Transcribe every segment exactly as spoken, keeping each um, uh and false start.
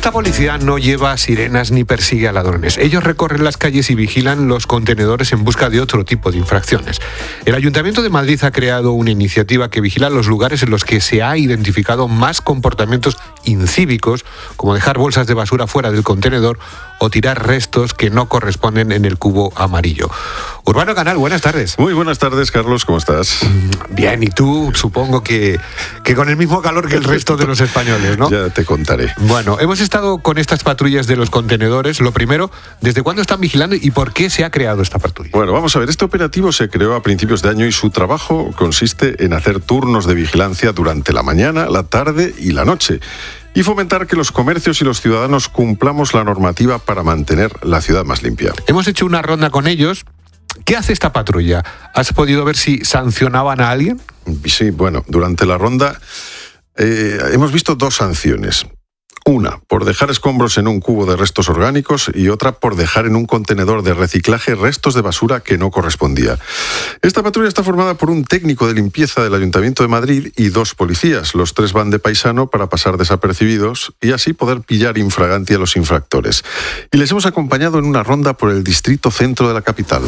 Esta policía no lleva sirenas ni persigue a ladrones. Ellos recorren las calles y vigilan los contenedores en busca de otro tipo de infracciones. El Ayuntamiento de Madrid ha creado una iniciativa que vigila los lugares en los que se ha identificado más comportamientos incívicos, como dejar bolsas de basura fuera del contenedor o tirar restos que no corresponden en el cubo amarillo. Urbano Canal, buenas tardes. Muy buenas tardes, Carlos, ¿cómo estás? Bien, y tú supongo que, que con el mismo calor que el resto de los españoles, ¿no? Ya te contaré. Bueno, hemos estado con estas patrullas de los contenedores. Lo primero, ¿desde cuándo están vigilando y por qué se ha creado esta patrulla? Bueno, vamos a ver, este operativo se creó a principios de año y su trabajo consiste en hacer turnos de vigilancia durante la mañana, la tarde y la noche, y fomentar que los comercios y los ciudadanos cumplamos la normativa para mantener la ciudad más limpia. Hemos hecho una ronda con ellos. ¿Qué hace esta patrulla? ¿Has podido ver si sancionaban a alguien? Sí, bueno, durante la ronda eh, hemos visto dos sanciones. Una, por dejar escombros en un cubo de restos orgánicos, y otra por dejar en un contenedor de reciclaje restos de basura que no correspondía. Esta patrulla está formada por un técnico de limpieza del Ayuntamiento de Madrid y dos policías. Los tres van de paisano para pasar desapercibidos y así poder pillar infraganti a los infractores. Y les hemos acompañado en una ronda por el distrito centro de la capital.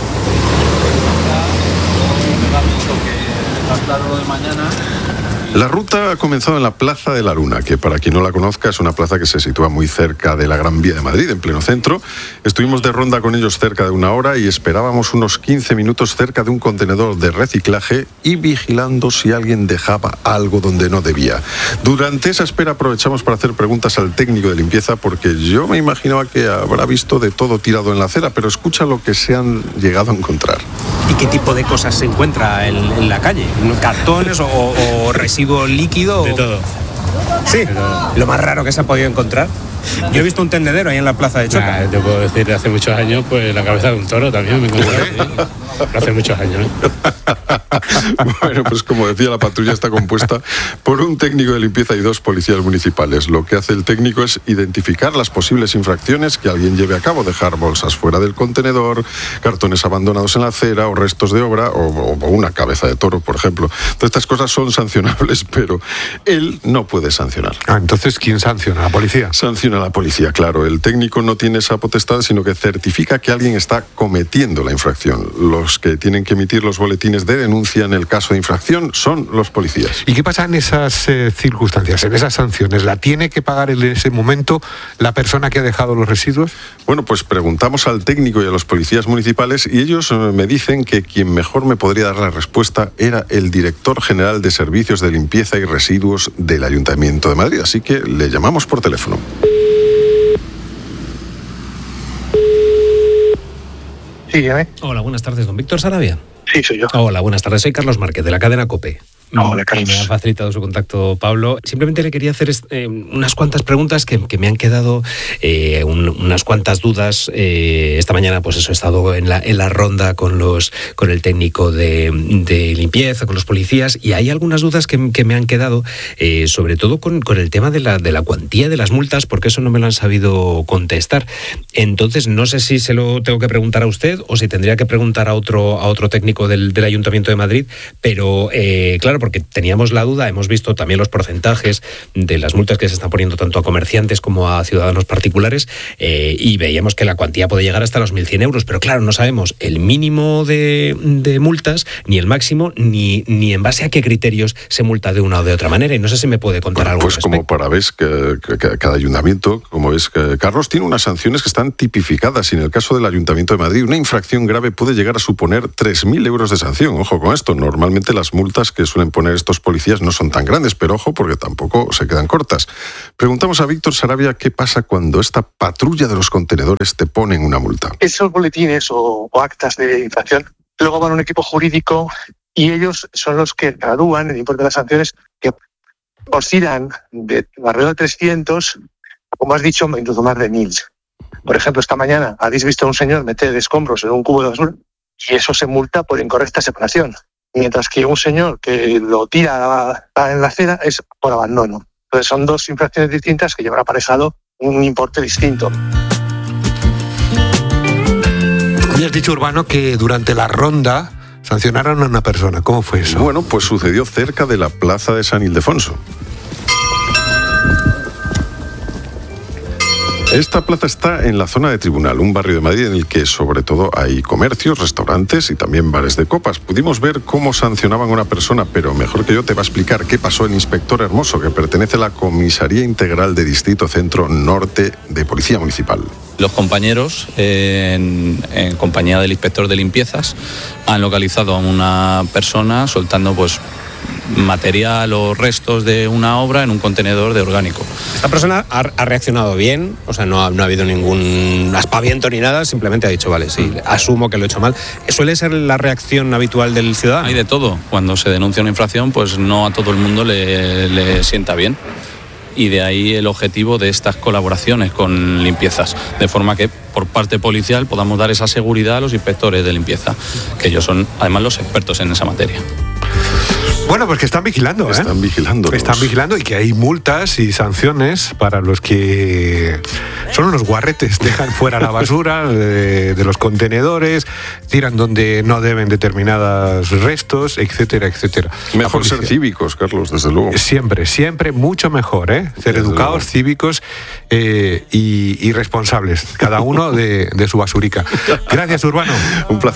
La ruta ha comenzado en la Plaza de la Luna, que para quien no la conozca es una plaza que se sitúa muy cerca de la Gran Vía de Madrid, en pleno centro. Estuvimos de ronda con ellos cerca de una hora y esperábamos unos quince minutos cerca de un contenedor de reciclaje y vigilando si alguien dejaba algo donde no debía. Durante esa espera aprovechamos para hacer preguntas al técnico de limpieza, porque yo me imaginaba que habrá visto de todo tirado en la acera, pero escucha lo que se han llegado a encontrar. ¿Y qué tipo de cosas se encuentra en, en la calle? ¿Cartones o, o residuos líquidos? De todo. Sí, lo más raro que se ha podido encontrar. Yo he visto un tendedero ahí en la plaza de Choca. Nah, te puedo decir, hace muchos años, pues la cabeza de un toro también me encontré. Hace muchos años, ¿eh? Bueno, pues como decía, la patrulla está compuesta por un técnico de limpieza y dos policías municipales. Lo que hace el técnico es identificar las posibles infracciones que alguien lleve a cabo: dejar bolsas fuera del contenedor, cartones abandonados en la acera o restos de obra o, o una cabeza de toro, por ejemplo. Todas estas cosas son sancionables, pero él no puede sancionar. Ah, entonces, ¿quién sanciona? ¿La policía? Sanciona a la policía, claro. El técnico no tiene esa potestad, sino que certifica que alguien está cometiendo la infracción. Los que tienen que emitir los boletines de denuncia en el caso de infracción son los policías. ¿Y qué pasa en esas eh, circunstancias, en esas sanciones? ¿La tiene que pagar en ese momento la persona que ha dejado los residuos? Bueno, pues preguntamos al técnico y a los policías municipales y ellos me dicen que quien mejor me podría dar la respuesta era el director general de Servicios de Limpieza y Residuos del Ayuntamiento de Madrid. Así que le llamamos por teléfono. Sí, dígame. Hola, buenas tardes, don Víctor Sarabia. Sí, soy yo. Hola, buenas tardes, soy Carlos Márquez, de la cadena COPE. Hola, Carlos. Me ha facilitado su contacto, Pablo. Simplemente le quería hacer eh, unas cuantas preguntas que, que me han quedado, eh, un, unas cuantas dudas. Eh, esta mañana, pues eso, he estado en la, en la ronda con los con el técnico de, de limpieza, con los policías, y hay algunas dudas que, que me han quedado, eh, sobre todo con, con el tema de la, de la cuantía de las multas, porque eso no me lo han sabido contestar. Entonces, no sé si se lo tengo que preguntar a usted o si tendría que preguntar a otro, a otro técnico del, del Ayuntamiento de Madrid, pero eh, claro, porque teníamos la duda, hemos visto también los porcentajes de las multas que se están poniendo tanto a comerciantes como a ciudadanos particulares, eh, y veíamos que la cuantía puede llegar hasta los mil cien euros, pero claro, no sabemos el mínimo de, de multas, ni el máximo, ni, ni en base a qué criterios se multa de una o de otra manera, y no sé si me puede contar bueno, algo. Pues como para ves que, que, que cada ayuntamiento, como ves, que Carlos, tiene unas sanciones que están tipificadas, y en el caso del Ayuntamiento de Madrid, una infracción grave puede llegar a suponer tres mil euros de sanción. Ojo con esto, normalmente las multas que suelen poner estos policías no son tan grandes, pero ojo, porque tampoco se quedan cortas. Preguntamos a Víctor Sarabia qué pasa cuando esta patrulla de los contenedores te ponen una multa. Esos boletines o, o actas de infracción luego van a un equipo jurídico y ellos son los que gradúan el importe de las sanciones, que oscilan de alrededor de trescientos, como has dicho, incluso más de mil. Por ejemplo, esta mañana habéis visto a un señor meter escombros en un cubo de basura y eso se multa por incorrecta separación. Mientras que un señor que lo tira en la acera es por abandono. Entonces son dos infracciones distintas que llevan aparejado un importe distinto. Me has dicho, Urbano, que durante la ronda sancionaron a una persona. ¿Cómo fue eso? Bueno, pues sucedió cerca de la plaza de San Ildefonso. Esta plaza está en la zona de Tribunal, un barrio de Madrid en el que sobre todo hay comercios, restaurantes y también bares de copas. Pudimos ver cómo sancionaban a una persona, pero mejor que yo te va a explicar qué pasó el inspector Hermoso, que pertenece a la Comisaría Integral de Distrito Centro Norte de Policía Municipal. Los compañeros, eh, en, en compañía del inspector de limpiezas, han localizado a una persona soltando pues material o restos de una obra en un contenedor de orgánico. Esta persona ha, ha reaccionado bien, o sea, no ha, no ha habido ningún aspaviento ni nada, simplemente ha dicho, vale, sí, asumo que lo he hecho mal. ¿Suele ser la reacción habitual del ciudadano? Hay de todo. Cuando se denuncia una infracción, pues no a todo el mundo le, le sienta bien. Y de ahí el objetivo de estas colaboraciones con limpiezas, de forma que por parte policial podamos dar esa seguridad a los inspectores de limpieza, que ellos son además los expertos en esa materia. Bueno, pues que están vigilando, ¿eh? Están vigilando. Están vigilando y que hay multas y sanciones para los que son unos guarretes, dejan fuera la basura de, de los contenedores, tiran donde no deben determinados restos, etcétera, etcétera. Mejor ser cívicos, Carlos, desde luego. Siempre, siempre mucho mejor, ¿eh? Ser desde educados, luego. cívicos eh, y, y responsables, cada uno de, de su basurica. Gracias, Urbano. Un placer.